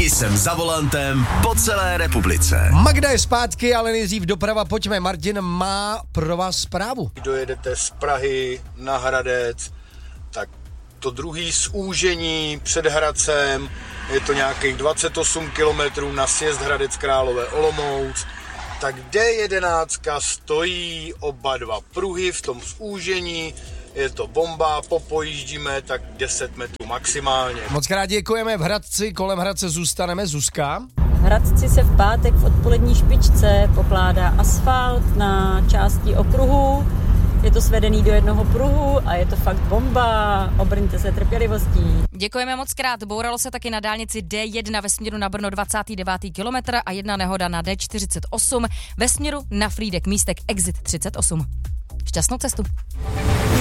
Jsem za volantem po celé republice. Magda je zpátky, ale nejdřív doprava. Pojďme, Martin má pro vás zprávu. Dojedete z Prahy na Hradec, tak to druhý zúžení před Hradcem, je to nějakých 28 kilometrů na sjezd Hradec Králové Olomouc, tak D11 stojí oba dva pruhy v tom zúžení, je to bomba, popojíždíme tak 10 metrů maximálně. Moc krát děkujeme, v Hradci, kolem Hradce zůstaneme. Zuzka? V Hradci se v pátek v odpolední špičce pokládá asfalt na části okruhu. Je to svedený do jednoho pruhu a je to fakt bomba. Obrňte se trpělivostí. Děkujeme moc krát. Bouralo se taky na dálnici D1 ve směru na Brno 29. kilometr a jedna nehoda na D48 ve směru na Frýdek Místek Exit 38. Šťastnou cestu.